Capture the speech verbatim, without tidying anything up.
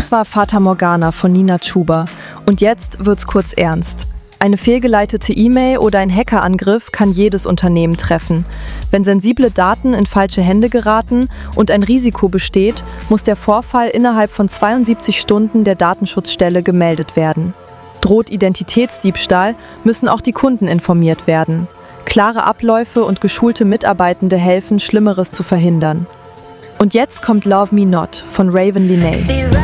Das war Fata Morgana von Nina Chuba. Und jetzt wird's kurz ernst. Eine fehlgeleitete E-Mail oder ein Hackerangriff kann jedes Unternehmen treffen. Wenn sensible Daten in falsche Hände geraten und ein Risiko besteht, muss der Vorfall innerhalb von zweiundsiebzig Stunden der Datenschutzstelle gemeldet werden. Droht Identitätsdiebstahl, müssen auch die Kunden informiert werden. Klare Abläufe und geschulte Mitarbeitende helfen, Schlimmeres zu verhindern. Und jetzt kommt Love Me Not von Raven Lenae.